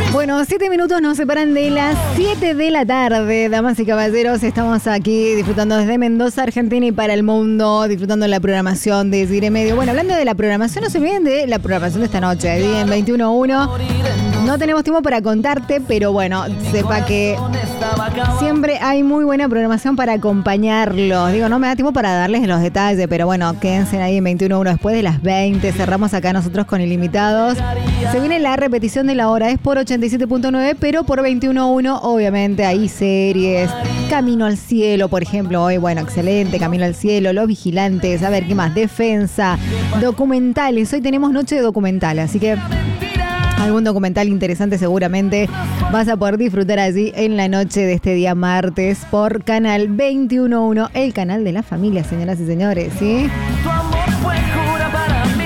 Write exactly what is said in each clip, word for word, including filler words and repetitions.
Bueno, siete minutos nos separan de las siete de la tarde, damas y caballeros. Estamos aquí disfrutando desde Mendoza, Argentina y para el mundo, disfrutando la programación de Zire Medio. Bueno, hablando de la programación, no se olviden de la programación de esta noche, día en veintiuno uno. No tenemos tiempo para contarte, pero bueno, sepa que siempre hay muy buena programación para acompañarlos. Digo, no me da tiempo para darles los detalles, pero bueno, quédense ahí en veintiuno uno después de las veinte. Cerramos acá nosotros con Ilimitados. Se viene la repetición de la hora, es por ochenta y siete punto nueve, pero por veintiuno uno, obviamente, hay series. Camino al Cielo, por ejemplo, hoy, bueno, excelente, Camino al Cielo, Los Vigilantes, a ver, ¿qué más? Defensa, documentales. Hoy tenemos noche de documentales, así que algún documental interesante seguramente vas a poder disfrutar allí en la noche de este día martes por Canal veintiuno uno, el canal de la familia, señoras y señores, ¿sí? Tu amor fue cura para mí.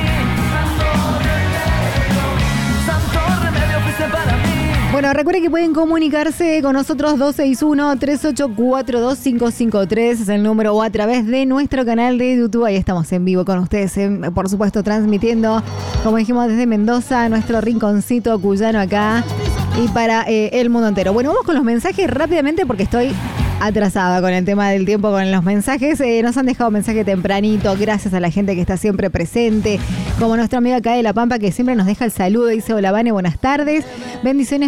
Santo remedio fuiste para mí. Bueno, recuerden que pueden comunicarse con nosotros dos seis uno, tres ocho cuatro, dos cinco cinco tres, es el número, o a través de nuestro canal de YouTube. Ahí estamos en vivo con ustedes, eh, por supuesto, transmitiendo, como dijimos, desde Mendoza, nuestro rinconcito cuyano acá y para eh, el mundo entero. Bueno, vamos con los mensajes rápidamente porque estoy atrasada con el tema del tiempo, con los mensajes. Eh, nos han dejado mensaje tempranito, gracias a la gente que está siempre presente, como nuestra amiga acá de La Pampa, que siempre nos deja el saludo, dice: hola Vane, buenas tardes, bendiciones,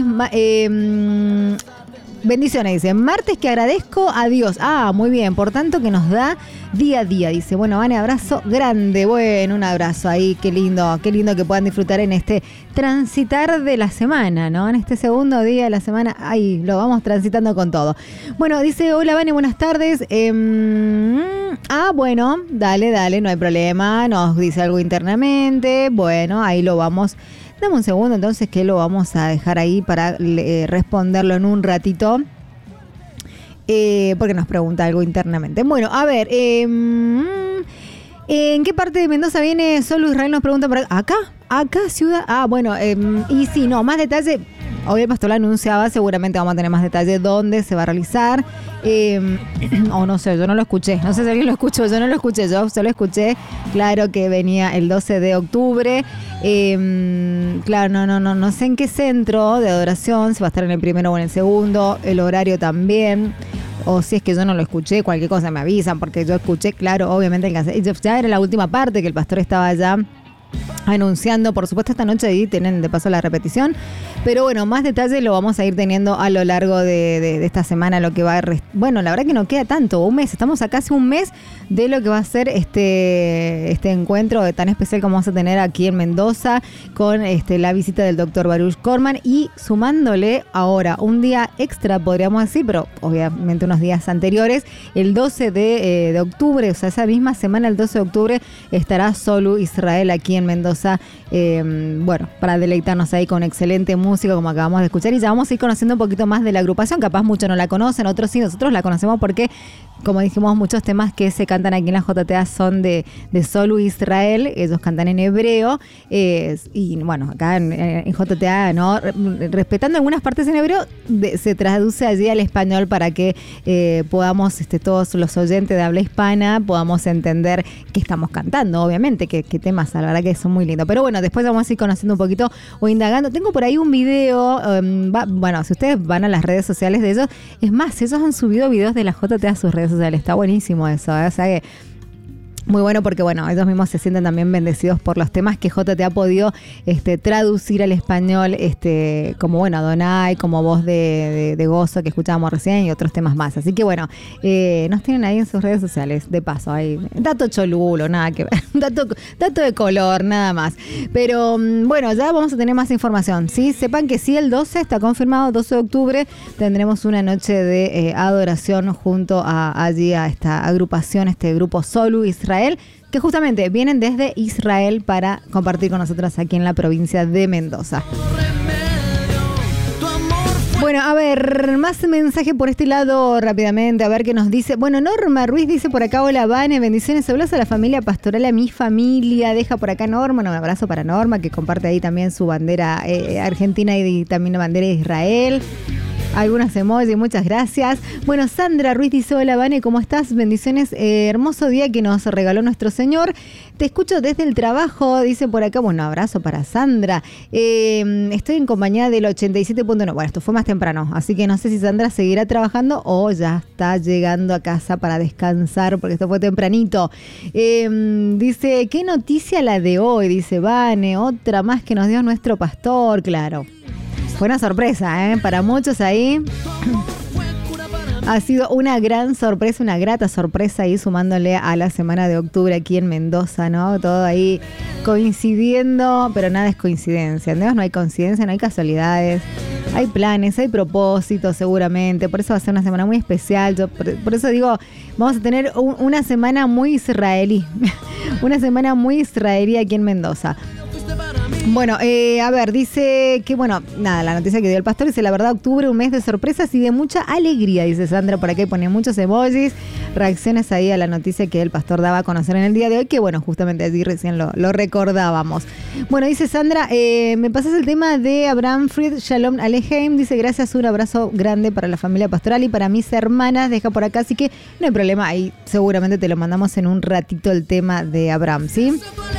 eh, bendiciones, dice, martes que agradezco a Dios. Ah, muy bien, por tanto que nos da día a día, dice. Bueno, Vane, abrazo grande, bueno, un abrazo ahí, qué lindo, qué lindo que puedan disfrutar en este transitar de la semana, ¿no? En este segundo día de la semana, ahí lo vamos transitando con todo. Bueno, dice, hola Vane, buenas tardes. Eh, ah, bueno, dale, dale, no hay problema, nos dice algo internamente, bueno, ahí lo vamos. Dame un segundo entonces que lo vamos a dejar ahí para eh, responderlo en un ratito. Eh, porque nos pregunta algo internamente. Bueno, a ver, eh, ¿en qué parte de Mendoza viene Solo Israel? Nos pregunta por acá. ¿Acá? ¿Acá, ciudad? Ah, bueno, eh, y sí, no, más detalle. Hoy el pastor lo anunciaba, seguramente vamos a tener más detalle dónde se va a realizar. Eh, o oh, no sé, yo no lo escuché. No sé si alguien lo escuchó, yo no lo escuché. Yo solo escuché, claro, que venía el doce de octubre. Eh, claro, no, no, no, no sé en qué centro de adoración, si va a estar en el primero o en el segundo, el horario también. O si es que yo no lo escuché, cualquier cosa me avisan, porque yo escuché, claro, obviamente, el ya era la última parte que el pastor estaba allá anunciando, por supuesto, esta noche ahí tienen de paso la repetición, pero bueno, más detalles lo vamos a ir teniendo a lo largo de, de, de esta semana, lo que va a rest- bueno, la verdad que no queda tanto, un mes, estamos a casi un mes de lo que va a ser este, este encuentro tan especial como vamos a tener aquí en Mendoza, con este, la visita del doctor Baruch Korman, y sumándole ahora un día extra, podríamos decir, pero obviamente unos días anteriores, el doce de, eh, de octubre, o sea, esa misma semana, el doce de octubre, estará Solo Israel aquí en Mendoza, eh, bueno, para deleitarnos ahí con excelente música como acabamos de escuchar, y ya vamos a ir conociendo un poquito más de la agrupación. Capaz muchos no la conocen, otros sí, nosotros la conocemos porque, como dijimos, muchos temas que se cantan aquí en la J T A son de, de Solo Israel, ellos cantan en hebreo, eh, y bueno, acá en, en J T A, ¿no? Respetando algunas partes en hebreo, de, se traduce allí al español para que eh, podamos, este, todos los oyentes de habla hispana, podamos entender qué estamos cantando, obviamente, qué, qué temas, la verdad que son muy lindos. Pero bueno, después vamos a ir conociendo un poquito o indagando. Tengo por ahí un video, um, va, bueno, si ustedes van a las redes sociales de ellos, es más, ellos han subido videos de la J T A a sus redes sociales, está buenísimo eso, ¿eh? O sea que muy bueno, porque bueno, ellos mismos se sienten también bendecidos por los temas que J T ha podido este, traducir al español, este, como bueno, Adonai, como Voz de, de, de Gozo que escuchábamos recién, y otros temas más. Así que bueno, eh, nos tienen ahí en sus redes sociales, de paso, ahí, dato cholulo, nada que ver, dato, dato de color, nada más. Pero bueno, ya vamos a tener más información, ¿sí? Sepan que sí, el doce está confirmado, doce de octubre, tendremos una noche de eh, adoración junto a allí a esta agrupación, este grupo Solo Israel, que justamente vienen desde Israel para compartir con nosotros aquí en la provincia de Mendoza. Bueno, a ver, más mensaje por este lado rápidamente, a ver qué nos dice. Bueno, Norma Ruiz dice por acá: hola Vane, bendiciones, saludos a la familia pastoral, a mi familia. Deja por acá Norma, un abrazo para Norma, que comparte ahí también su bandera eh, argentina y también la bandera de Israel. Algunas emojis, muchas gracias. Bueno, Sandra Ruiz dice, hola Vane, ¿cómo estás? Bendiciones, eh, hermoso día que nos regaló nuestro Señor. Te escucho desde el trabajo, dice por acá, bueno, abrazo para Sandra. Eh, estoy en compañía del ochenta y siete punto nueve. Bueno, esto fue más temprano, así que no sé si Sandra seguirá trabajando o ya está llegando a casa para descansar, porque esto fue tempranito. Eh, dice, ¿qué noticia la de hoy? Dice Vane, otra más que nos dio nuestro pastor, claro. Fue una sorpresa, ¿eh? Para muchos ahí ha sido una gran sorpresa, una grata sorpresa ahí sumándole a la semana de octubre aquí en Mendoza, ¿no? Todo ahí coincidiendo, pero nada es coincidencia. En Dios no hay coincidencia, no hay casualidades. Hay planes, hay propósitos seguramente. Por eso va a ser una semana muy especial. Yo, por, por eso digo, vamos a tener un, una semana muy israelí. Una semana muy israelí aquí en Mendoza. Bueno, eh, a ver, dice que, bueno, nada, la noticia que dio el pastor dice, la verdad, octubre, un mes de sorpresas y de mucha alegría, dice Sandra, por acá pone muchos emojis, reacciones ahí a la noticia que el pastor daba a conocer en el día de hoy, que bueno, justamente allí recién lo, lo recordábamos. Bueno, dice Sandra, eh, me pasas el tema de Abraham Fried, Shalom Alejem, dice, gracias, un abrazo grande para la familia pastoral y para mis hermanas, deja por acá, así que no hay problema, ahí seguramente te lo mandamos en un ratito el tema de Abraham, ¿sí?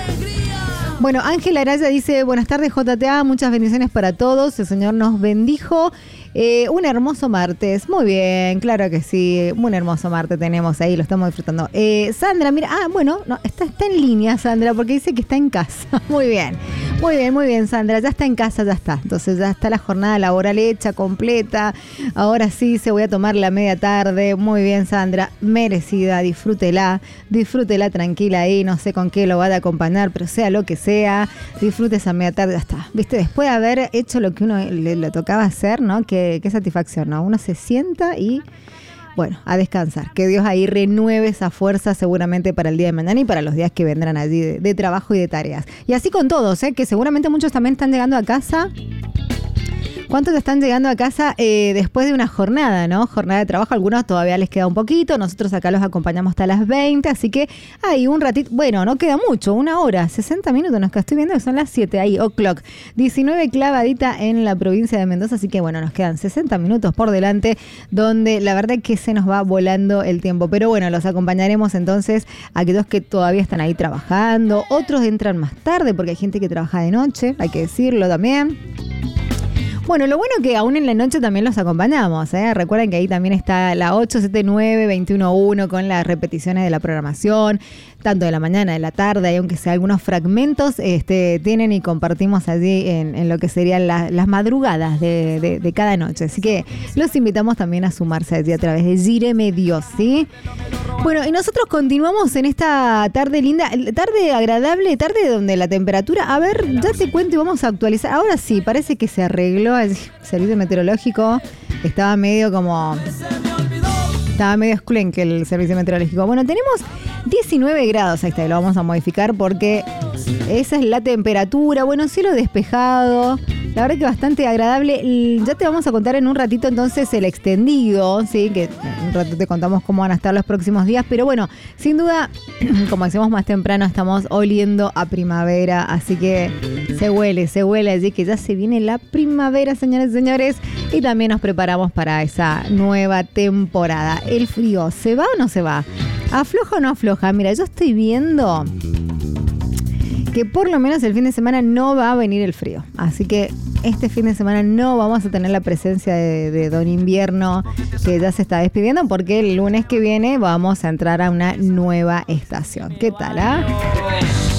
Bueno, Ángela Araya dice, buenas tardes J T A, muchas bendiciones para todos, el Señor nos bendijo. Eh, un hermoso martes, muy bien, claro que sí, un hermoso martes tenemos ahí, lo estamos disfrutando. Eh, Sandra, mira, ah, bueno, no, está, está en línea Sandra, porque dice que está en casa, muy bien, muy bien, muy bien Sandra, ya está en casa, ya está, entonces ya está la jornada laboral hecha, completa, ahora sí se voy a tomar la media tarde, muy bien Sandra, merecida, disfrútela, disfrútela tranquila ahí, no sé con qué lo va a acompañar, pero sea lo que sea, disfrute esa media tarde, ya está, viste, después de haber hecho lo que uno le, le tocaba hacer, ¿no? Que Qué satisfacción, ¿no? Uno se sienta y, bueno, a descansar. Que Dios ahí renueve esa fuerza seguramente para el día de mañana y para los días que vendrán allí de, de trabajo y de tareas. Y así con todos, ¿eh? Que seguramente muchos también están llegando a casa. ¿Cuántos están llegando a casa eh, después de una jornada, ¿no? Jornada de trabajo, algunos todavía les queda un poquito, nosotros acá los acompañamos hasta las veinte, así que hay un ratito, bueno, no queda mucho, una hora, sesenta minutos, nos que estoy viendo que son las siete, ahí, o'clock, diecinueve clavadita en la provincia de Mendoza, así que bueno, nos quedan sesenta minutos por delante, donde la verdad que se nos va volando el tiempo, pero bueno, los acompañaremos entonces a aquellos que todavía están ahí trabajando, otros entran más tarde, porque hay gente que trabaja de noche, hay que decirlo también. Bueno, lo bueno que aún en la noche también los acompañamos, ¿eh? Recuerden que ahí también está la ocho siete nueve, veintiuno uno con las repeticiones de la programación, tanto de la mañana, de la tarde, y aunque sea algunos fragmentos, este, tienen y compartimos allí en, en lo que serían la, las madrugadas de, de, de cada noche. Así que los invitamos también a sumarse allí a través de Yireme Dios, ¿sí? Bueno, y nosotros continuamos en esta tarde linda, tarde agradable, tarde donde la temperatura, a ver, ya te cuento y vamos a actualizar. Ahora sí, parece que se arregló el servicio meteorológico, estaba medio como... Estaba medio esculenque el servicio meteorológico. Bueno, tenemos diecinueve grados, ahí está, lo vamos a modificar porque esa es la temperatura. Bueno, cielo despejado, la verdad que bastante agradable. Ya te vamos a contar en un ratito entonces el extendido, ¿sí? Que en un rato te contamos cómo van a estar los próximos días. Pero bueno, sin duda, como decimos más temprano, estamos oliendo a primavera, así que se huele, se huele allí que ya se viene la primavera, señores y señores. Y también nos preparamos para esa nueva temporada. ¿El frío se va o no se va? ¿Afloja o no afloja? Mira, yo estoy viendo que por lo menos el fin de semana no va a venir el frío. Así que este fin de semana no vamos a tener la presencia de, de Don Invierno, que ya se está despidiendo, porque el lunes que viene vamos a entrar a una nueva estación. ¿Qué tal, ah? ¿eh?